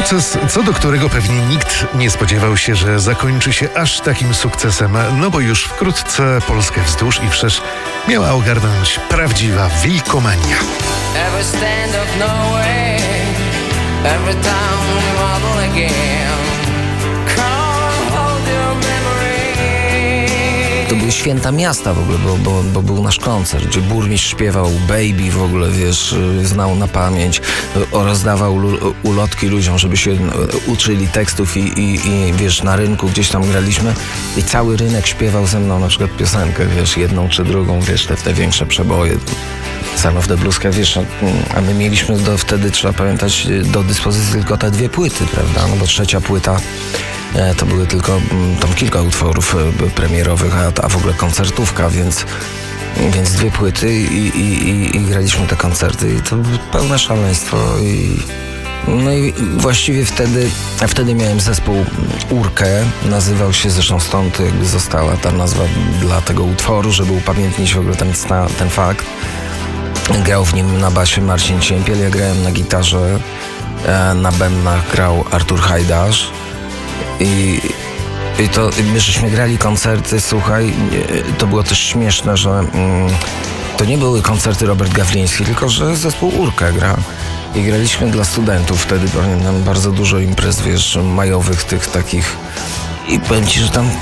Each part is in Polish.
Sukces, co do którego pewnie nikt nie spodziewał się, że zakończy się aż takim sukcesem, no bo już wkrótce Polskę wzdłuż i wszerz miała ogarnąć prawdziwa wilkomania. Every stand of nowhere, every time we model again. Come hold your memory. To były święta miasta w ogóle, bo był nasz koncert, gdzie burmistrz śpiewał Baby w ogóle, wiesz, znał na pamięć, rozdawał ulotki ludziom, żeby się uczyli tekstów i wiesz, na rynku gdzieś tam graliśmy i cały rynek śpiewał ze mną na przykład piosenkę, wiesz, jedną czy drugą, wiesz, te większe przeboje. Son of the Blues, wiesz, a my mieliśmy wtedy, trzeba pamiętać, do dyspozycji tylko te dwie płyty, prawda, no bo trzecia płyta to były tylko tam kilka utworów premierowych, a w ogóle koncertówka, więc dwie płyty i graliśmy te koncerty i to było pełne szaleństwo no i właściwie wtedy miałem zespół Urkę, nazywał się, zresztą stąd jakby została ta nazwa dla tego utworu, żeby upamiętnić w ogóle ten fakt. Grał w nim na basie Marcin Ciempiel, ja grałem na gitarze, na bębnach grał Artur Hajdasz i my żeśmy grali koncerty, słuchaj, to było też śmieszne, że to nie były koncerty Robert Gawliński, tylko że zespół Urkę gra. I graliśmy dla studentów, wtedy pamiętam bardzo dużo imprez, wiesz, majowych, tych takich. I powiem ci, że tam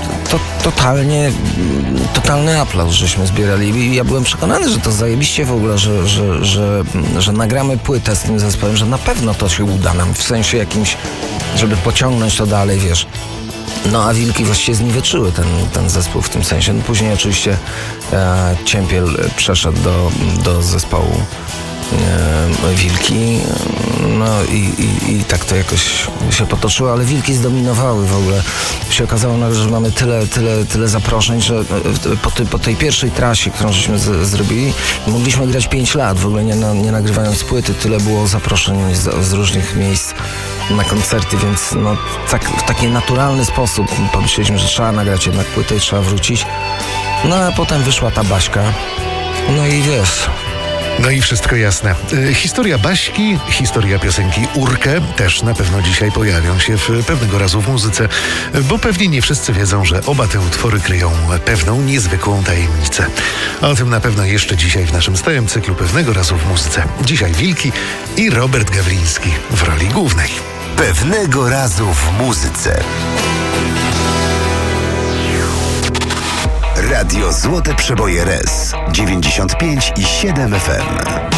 totalny aplauz żeśmy zbierali. I ja byłem przekonany, że to zajebiście w ogóle, że nagramy płytę z tym zespołem, że na pewno to się uda nam, w sensie jakimś, żeby pociągnąć to dalej, wiesz. No a Wilki właściwie zniweczyły ten zespół w tym sensie. No, później oczywiście Ciempiel przeszedł do zespołu Wilki, no i tak to jakoś się potoczyło, ale Wilki zdominowały w ogóle. Się okazało, że mamy tyle zaproszeń, że po tej pierwszej trasie, którą żeśmy zrobili, mogliśmy grać 5 lat, w ogóle nie nagrywając płyty, tyle było zaproszeń z różnych miejsc na koncerty, więc no, w taki naturalny sposób pomyśleliśmy, że trzeba nagrać jednak płytę i trzeba wrócić. No a potem wyszła ta Baśka, no i wiesz... No i wszystko jasne. Historia Baśki, historia piosenki Urkę też na pewno dzisiaj pojawią się pewnego razu w muzyce, bo pewnie nie wszyscy wiedzą, że oba te utwory kryją pewną niezwykłą tajemnicę. A o tym na pewno jeszcze dzisiaj w naszym stałym cyklu Pewnego razu w muzyce. Dzisiaj Wilki i Robert Gawliński w roli głównej. Pewnego razu w muzyce. Radio Złote Przeboje RS 95,7 FM.